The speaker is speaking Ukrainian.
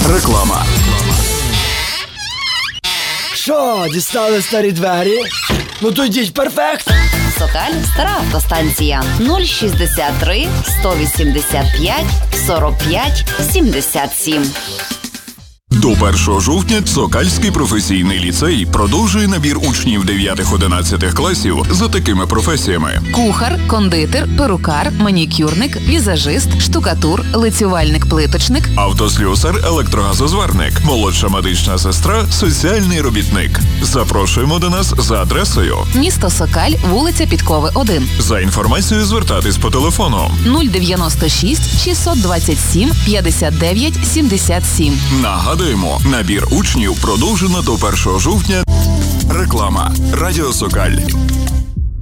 Реклама. Що, дістали старі двері? Ну то йдіть, перфект! Сокаль, стара автостанція. 063 185 45 77. До 1 жовтня Сокальський професійний ліцей продовжує набір учнів 9-11 класів за такими професіями: кухар, кондитер, перукар, манікюрник, візажист, штукатур, лицювальник-плиточник, автослюсар, електрогазозварник, молодша медична сестра, соціальний робітник. Запрошуємо до нас за адресою: місто Сокаль, вулиця Підкови, 1. За інформацією звертатись по телефону 096 627 59 77. Нагадуємо, набір учнів продовжено до 1 жовтня. Реклама. Радіо Сокаль.